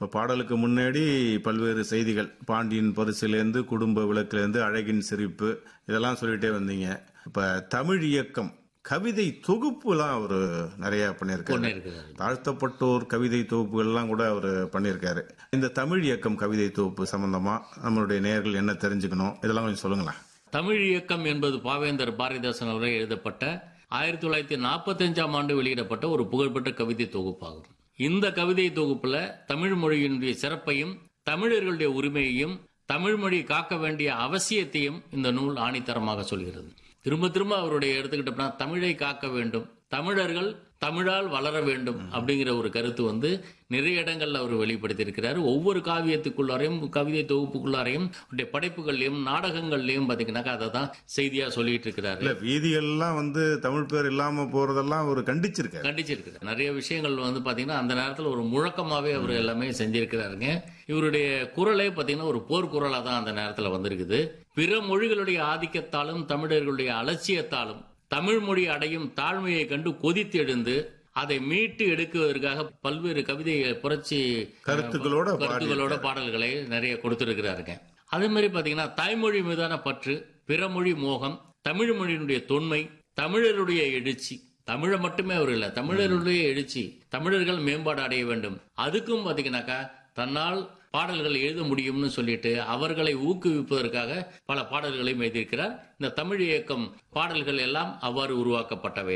பாடலுக்கு முன்னாடி பல்வேறு செய்திகள், பாண்டியன் பரிசிலேருந்து, குடும்ப விளக்கிலேருந்து, அழகின் சிரிப்பு, இதெல்லாம் சொல்லிட்டே வந்தீங்க. இப்ப தமிழ் இயக்கம் கவிதை தொகுப்புலாம் அவரு நிறைய பண்ணியிருக்காரு. தாழ்த்தப்பட்டோர் கவிதை தொகுப்புகள்லாம் கூட அவர் பண்ணியிருக்காரு. இந்த தமிழ் இயக்கம் கவிதை தொகுப்பு சம்பந்தமா நம்மளுடைய நேயர்கள் என்ன தெரிஞ்சுக்கணும், இதெல்லாம் கொஞ்சம் சொல்லுங்களேன். தமிழ் இயக்கம் என்பது பாவேந்தர் பாரதிதாசன் அவர்கள் எழுதப்பட்ட 1945ஆம் ஆண்டு வெளியிடப்பட்ட ஒரு புகழ்பெற்ற கவிதை தொகுப்பாகும். இந்த கவிதை தொகுப்புல தமிழ் மொழியினுடைய சிறப்பையும், தமிழர்களுடைய உரிமையையும், தமிழ் மொழி காக்க வேண்டிய அவசியத்தையும் இந்த நூல் ஆணித்தரமாக சொல்கிறது. திரும்ப திரும்ப அவருடைய எடுத்துக்கிட்டோம்னா, தமிழை காக்க வேண்டும், தமிழர்கள் தமிழால் வளர வேண்டும் அப்படிங்கிற ஒரு கருத்து நிறைய இடங்கள்ல அவர் வெளிப்படுத்தி இருக்கிறார். ஒவ்வொரு காவியத்துக்குள்ளாரையும், கவிதை தொகுப்புக்குள்ளாரையும், படைப்புகள்லயும், நாடகங்கள்லயும் பாத்தீங்கன்னாக்கா அதை தான் செய்தியா சொல்லிட்டு இருக்கிறாரு. வீதிகள்லாம் தமிழ் பேர் இல்லாம போறதெல்லாம் அவர் கண்டிச்சிருக்காரு. நிறைய விஷயங்கள் பாத்தீங்கன்னா அந்த நேரத்தில் ஒரு முழக்கமாவே அவர் எல்லாமே செஞ்சிருக்கிறாருங்க. இவருடைய குரலே பாத்தீங்கன்னா ஒரு போர்க்குரலா தான் அந்த நேரத்தில் வந்திருக்குது. பிற மொழிகளுடைய ஆதிக்கத்தாலும், தமிழர்களுடைய அலட்சியத்தாலும் தமிழ் மொழி அடையும் தாழ்மையை கண்டு கொதித்து எழுந்து அதை மீட்டு எடுக்குவதற்காக பல்வேறு கவிதை புரட்சி கருத்துக்களோட பாடல்களை நிறைய கொடுத்திருக்கிறாருங்க. அதே மாதிரி பாத்தீங்கன்னா தாய்மொழி மீதான பற்று, பிறமொழி மோகம், தமிழ் மொழியினுடைய தொன்மை, தமிழருடைய எழுச்சி, தமிழை மட்டுமே அவர் இல்ல, தமிழருடைய எழுச்சி, தமிழர்கள் மேம்பாடு அடைய வேண்டும், அதுக்கும் பாத்தீங்கன்னாக்கா தன்னால் பாடல்கள் எழுத முடியும்னு சொல்லிட்டு அவர்களை ஊக்குவிப்பதற்காக பல பாடல்களையும் எழுதியிருக்கிறார். இந்த தமிழ் இயக்கம் பாடல்கள் எல்லாம் அவ்வாறு உருவாக்கப்பட்டவை.